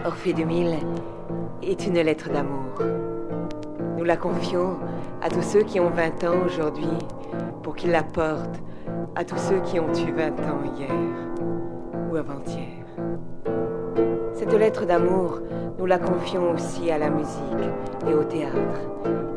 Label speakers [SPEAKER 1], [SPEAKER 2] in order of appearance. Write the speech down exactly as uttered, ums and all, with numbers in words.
[SPEAKER 1] Orphée du Mille est une lettre d'amour. Nous la confions à tous ceux qui ont vingt ans aujourd'hui pour qu'ils la portent à tous ceux qui ont eu vingt ans hier ou avant-hier. Cette lettre d'amour, nous la confions aussi à la musique et au théâtre.